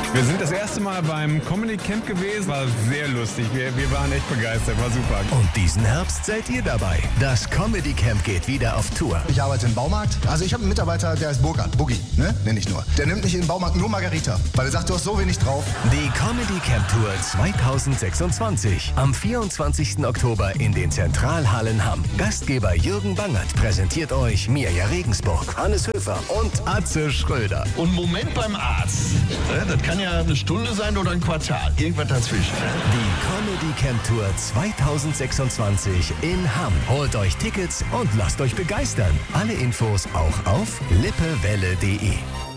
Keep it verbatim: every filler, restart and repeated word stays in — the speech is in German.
Wir sind das erste Mal beim Comedy Camp gewesen. War sehr lustig. Wir, wir waren echt begeistert. War super. Und diesen Herbst seid ihr dabei. Das Comedy Camp geht wieder auf Tour. Ich arbeite im Baumarkt. Also ich habe einen Mitarbeiter, der heißt Burkhard. Boogie, ne? Nenn ich nur. Der nimmt nicht in den Baumarkt nur Margarita, weil er sagt, du hast so wenig drauf. Die Comedy Camp Tour zweitausendsechsundzwanzig. Am vierundzwanzigsten Oktober in den Zentralhallen Hamm. Gastgeber Jürgen Bangert präsentiert euch Mirja Regensburg, Hannes Höfer und Atze Schröder. Und Moment beim Arzt. Das kann ja eine Stunde sein oder ein Quartal. Irgendwas dazwischen. Die Comedy Camp Tour zweitausendsechsundzwanzig in Hamm. Holt euch Tickets und lasst euch begeistern. Alle Infos auch auf lippewelle punkt de.